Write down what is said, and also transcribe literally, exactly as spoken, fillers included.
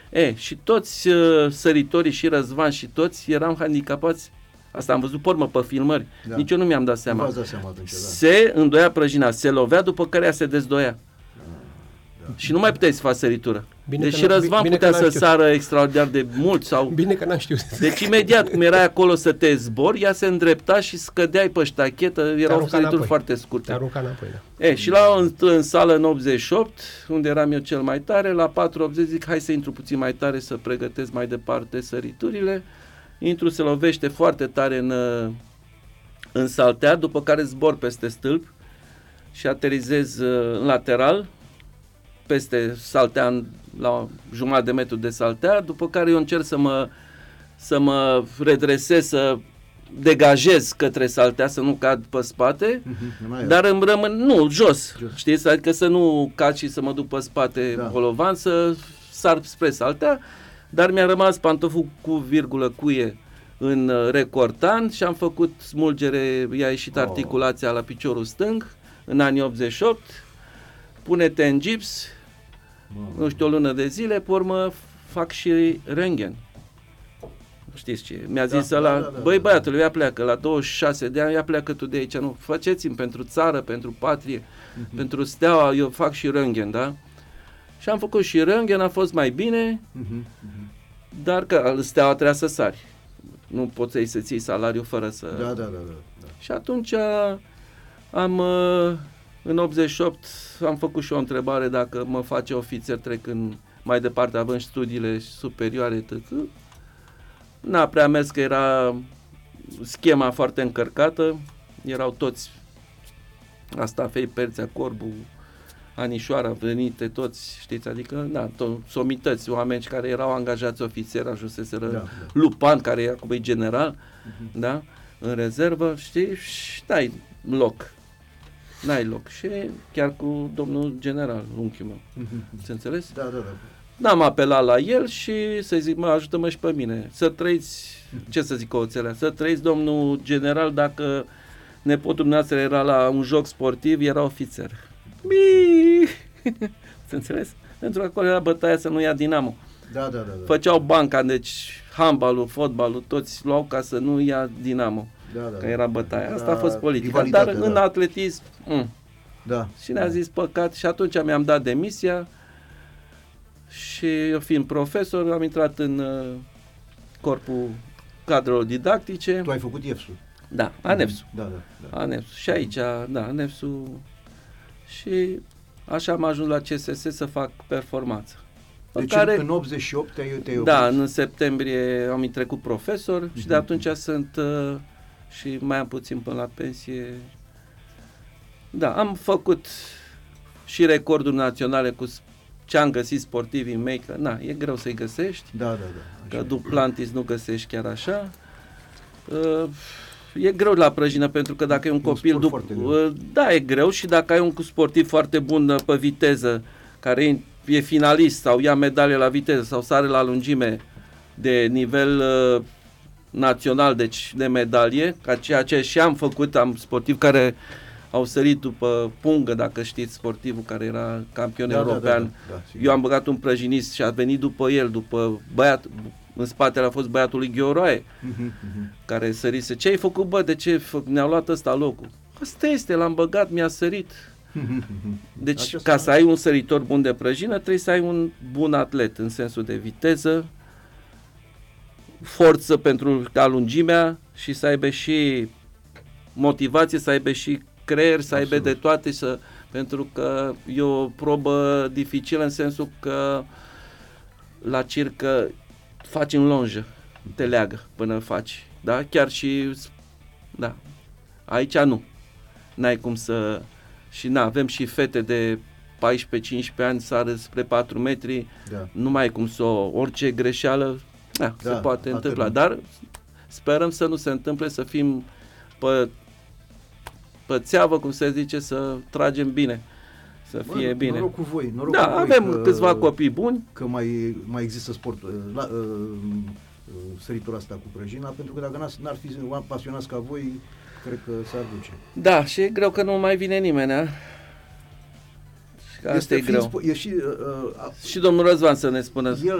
E, și toți uh, săritorii și Răzvan și toți eram handicapați. Asta am văzut pe urmă pe filmări. Da. Nici eu nu mi-am dat seama. Nu v-ați dat seama atunci, da. Se îndoia prăjina, se lovea, după care ea se dezdoia. Da. Și nu mai puteai să faci săritură. Bine Deci că n- Răzvan bine putea că n-am să știut. sară extraordinar de mult sau... Bine că n-am știut. Deci imediat cum erai acolo să te zbori, ea se îndrepta și scădeai pe ștachetă, erau arunca sărituri înapoi. foarte Te scurte. arunca înapoi, da. E, și la în, în sală în optzeci și opt, unde eram eu cel mai tare, la patru optzeci zic, hai să intru puțin mai tare să pregătesc mai departe săriturile. Intru, se lovește foarte tare în, în saltea, după care zbor peste stâlp și aterizez în lateral, peste saltea, la jumătate de metru de saltea, după care eu încerc să mă, să mă redresez, să degajez către saltea, să nu cad pe spate, Mm-hmm. dar îmi rămân, nu, jos, Jos. știți, adică să nu cad și să mă duc pe spate Da. bolovan, să sar spre saltea, dar mi-a rămas pantoful cu virgulă cuie în uh, recortan și am făcut smulgere, i-a ieșit Oh. articulația la piciorul stâng în anii optzeci și opt, pune-te în gips, nu știu, o lună de zile, pe urmă fac și röntgen. Știți ce? Mi-a Da, zis da, ăla, da, da, băi da. băiatul, ia pleacă, la douăzeci și șase de ani, ia pleacă tu de aici, nu, faceți-mi pentru țară, pentru patrie, Mhm. pentru steaua, eu fac și röntgen, da? Și am făcut și röntgen, a fost mai bine, Mhm, mhm. dar că steaua trebuia să sari. Nu poți să-i să ții salariul fără să... Da, da, da, da, da. Și atunci am, uh, în optzeci și opt, am făcut și o întrebare dacă mă face ofițer trecând mai departe, având studiile superioare, tât. N-a prea mers, că era schema foarte încărcată, erau toți Astafei, Perțea, Corbu, Anișoara, venite toți, știți, adică, da, to- somități, oameni care erau angajați ofițeri, ajunseseră, Da, da. Lupan, care acum e general, Mhm. da, în rezervă, știi, și n-ai loc, n-ai loc. Și chiar cu domnul general, unchiul meu, Mhm. ți înțeles? Da, da, da. N-am apelat la el și să zic, mă, ajută-mă și pe mine, să trăiți, ce să zic oțelea, să trăiți, domnul general, dacă nepotul dumneavoastră era la un joc sportiv, era ofițer. Bii! Ți înțeles? Pentru că acolo era bătaia să nu ia Dinamo. Da, da, da, da. Făceau banca, deci handbalul, fotbalul, toți luau ca să nu ia Dinamo, Da, da, că era bătaia. Asta Era a fost politica. Dar rivalitate, în da. atletism, m- Da. și ne-a zis păcat și atunci mi-am dat demisia și eu fiind profesor am intrat în uh, corpul cadrelor didactice. Tu ai făcut I E F S-ul. Da, ANEFS-ul. Da, da, da. ANEFS-ul. Și aici, da, ANEFS-ul. Și așa am ajuns la C S S să fac performanță. Pe Deci care, în optzeci și opt te-ai, te-ai da, oprit. în septembrie am trecut profesor și de atunci sunt uh, și mai am puțin până la pensie. Da, am făcut și recorduri naționale cu s- ce am găsit sportivii mei, că na, e greu să-i găsești, Da, da, da. că Așa. Duplantis nu găsești chiar așa. Uh, e greu la prăjină pentru că dacă e un E un copil, sport dup- foarte greu. uh, da, e greu și dacă ai un sportiv foarte bun uh, pe viteză, care e, e finalist sau ia medalie la viteză sau sare la lungime de nivel uh, național, deci de medalie, ca ceea ce și am făcut, am sportiv care au sărit după Pungă, dacă știți, sportivul care era campion Da, da, european. da, da, da, sigur. Eu am băgat un prăjinist și a venit după el, după băiat, în spatele a fost băiatul lui Gheoroae, Mhm, mhm. care sărise. Ce ai făcut, bă, de ce fă- ne-au luat ăsta locul? Asta este, l-am băgat, mi-a sărit. Deci, Aceasta- ca să ai un săritor bun de prăjină, trebuie să ai un bun atlet, în sensul de viteză, forță pentru ca lungimea și să aibă și motivație, să aibă și creier, să aibă Absolut. de toate, să, pentru că e o probă dificilă în sensul că la circă faci în longă, te leagă până faci, da? Chiar și, da, aici nu, n-ai cum să, și na, avem și fete de paisprezece cincisprezece ani sară spre patru metri, Da. nu mai ai cum să o, orice greșeală, da, Da, se poate atât. întâmpla, dar sperăm să nu se întâmple, să fim pe, pe țeavă, cum se zice, să tragem bine, să Bă, fie bine. Noroc cu voi. Noroc Da, cu voi avem că, câțiva copii buni. Că mai, mai există sport, la, uh, uh, săritura asta cu prăjina, pentru că dacă n-ar, n-ar fi oameni pasionați ca voi, cred că s-ar duce. Da, și e greu că nu mai vine nimeni, a? Și că asta e fiind greu. spo- e și, uh, uh, Și domnul Răzvan să ne spună. el